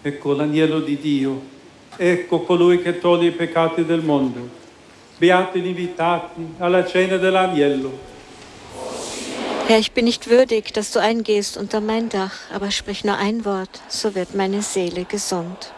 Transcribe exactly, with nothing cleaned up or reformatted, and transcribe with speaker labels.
Speaker 1: Ecco l'agnello di Dio, ecco colui che toglie i peccati del mondo. Beati gli invitati alla cena dell'agnello.
Speaker 2: Herr, ich bin nicht würdig, dass du eingehst unter mein Dach, aber sprich nur ein Wort, so wird meine Seele gesund.